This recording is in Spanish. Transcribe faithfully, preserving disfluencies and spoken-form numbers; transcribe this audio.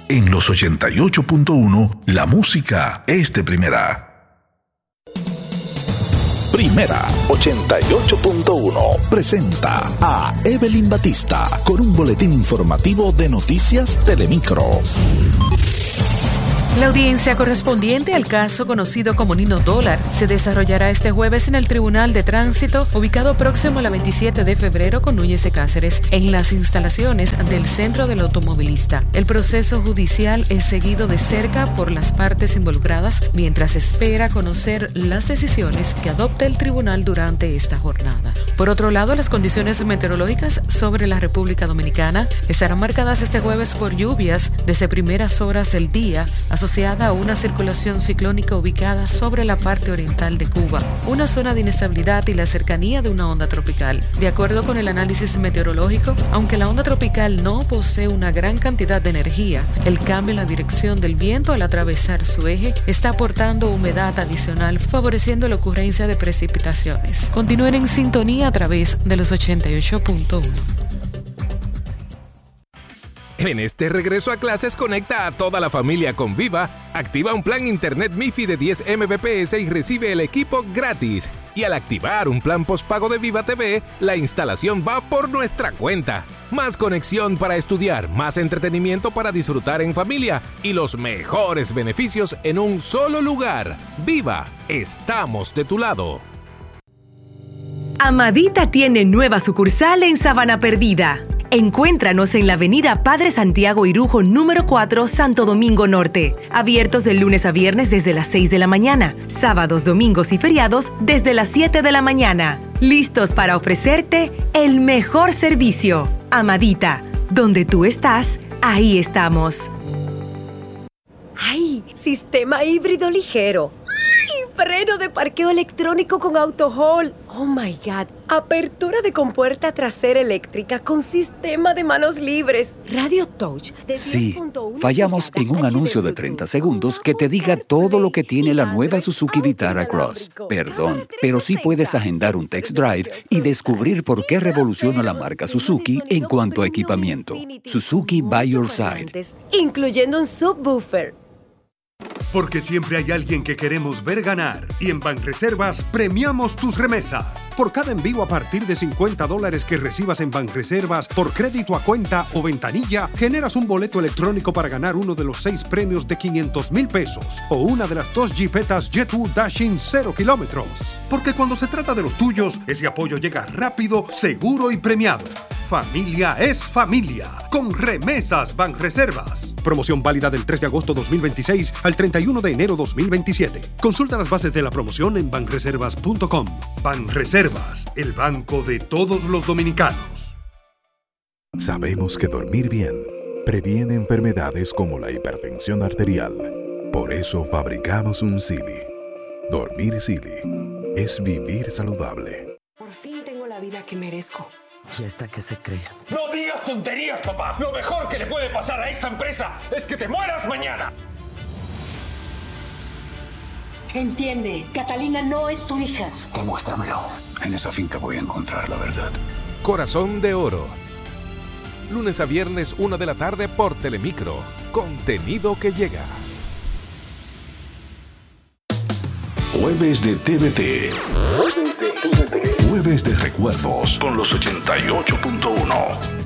En los ochenta y ocho punto uno, la música es de primera. Primera ochenta y ocho punto uno presenta a Evelyn Batista con un boletín informativo de Noticias Telemicro. La audiencia correspondiente al caso conocido como Nino Dólar se desarrollará este jueves en el Tribunal de Tránsito, ubicado próximo a la veintisiete de febrero con Núñez de Cáceres, en las instalaciones del Centro del Automovilista. El proceso judicial es seguido de cerca por las partes involucradas, mientras espera conocer las decisiones que adopte el tribunal durante esta jornada. Por otro lado, las condiciones meteorológicas sobre la República Dominicana estarán marcadas este jueves por lluvias desde primeras horas del día, asociada a una circulación ciclónica ubicada sobre la parte oriental de Cuba, una zona de inestabilidad y la cercanía de una onda tropical. De acuerdo con el análisis meteorológico, aunque la onda tropical no posee una gran cantidad de energía, el cambio en la dirección del viento al atravesar su eje está aportando humedad adicional, favoreciendo la ocurrencia de precipitaciones. Continúen en sintonía a través de los ochenta y ocho punto uno. En este regreso a clases, conecta a toda la familia con Viva, activa un plan internet MiFi de diez megabits por segundo y recibe el equipo gratis. Y al activar un plan postpago de Viva T V, la instalación va por nuestra cuenta. Más conexión para estudiar, más entretenimiento para disfrutar en familia y los mejores beneficios en un solo lugar. Viva, estamos de tu lado. Amadita tiene nueva sucursal en Sabana Perdida. Encuéntranos en la avenida Padre Santiago Irujo número cuatro, Santo Domingo Norte. Abiertos de lunes a viernes desde las seis de la mañana. Sábados, domingos y feriados desde las siete de la mañana. Listos para ofrecerte el mejor servicio. Amadita, donde tú estás, ahí estamos. ¡Ay! Sistema híbrido ligero. ¡Ay! Freno de parqueo electrónico con AutoHold. ¡Oh, my God! Apertura de compuerta trasera eléctrica con sistema de manos libres. Radio Touch. De sí, fallamos en un anuncio de treinta segundos que te diga todo lo que tiene la nueva Suzuki Vitara Cross. Perdón, pero sí puedes agendar un test drive y descubrir por qué revoluciona la marca Suzuki en cuanto a equipamiento. Suzuki by your side. Incluyendo un subwoofer. Porque siempre hay alguien que queremos ver ganar. Y en Banreservas premiamos tus remesas. Por cada envío a partir de cincuenta dólares que recibas en Banreservas por crédito a cuenta o ventanilla, generas un boleto electrónico para ganar uno de los seis premios de quinientos mil pesos o una de las dos Jeepetas Jet-U Dashing cero kilómetros. Porque cuando se trata de los tuyos, ese apoyo llega rápido, seguro y premiado. Familia es familia. Con Remesas Banreservas. Promoción válida del tres de agosto dos mil veintiséis al treinta y uno de enero dos mil veintisiete. Consulta las bases de la promoción en banreservas punto com. Banreservas, el banco de todos los dominicanos. Sabemos que dormir bien previene enfermedades como la hipertensión arterial. Por eso fabricamos un Silly. Dormir Silly es vivir saludable. Por fin tengo la vida que merezco. ¿Y esta qué se cree? ¡No digas tonterías, papá! Lo mejor que le puede pasar a esta empresa es que te mueras mañana. Entiende, Catalina no es tu hija. Demuéstramelo. En esa finca voy a encontrar la verdad. Corazón de Oro. Lunes a viernes, una de la tarde por Telemicro. Contenido que llega. Jueves de T V T. Jueves de T V T. Jueves de recuerdos con los ochenta y ocho punto uno.